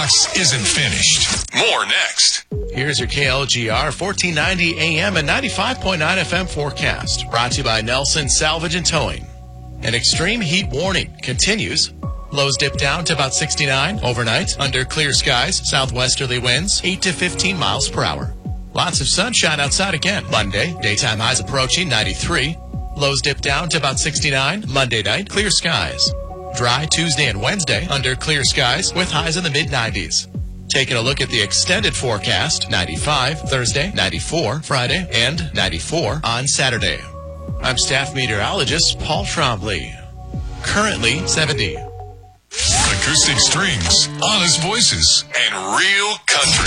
Fox isn't finished. More next. Here's your KLGR 1490 AM and 95.9 FM forecast. Brought to you by Nelson Salvage and Towing. An extreme heat warning continues. Lows dip down to about 69 overnight under clear skies. Southwesterly winds 8 to 15 miles per hour. Lots of sunshine outside again. Monday, daytime highs approaching 93. Lows dip down to about 69. Monday night, clear skies. Dry Tuesday and Wednesday under clear skies with highs in the mid-90s. Taking a look at the extended forecast, 95 Thursday, 94 Friday, and 94 on Saturday. I'm staff meteorologist Paul Trombley. Currently 70. Acoustic strings, honest voices, and real country.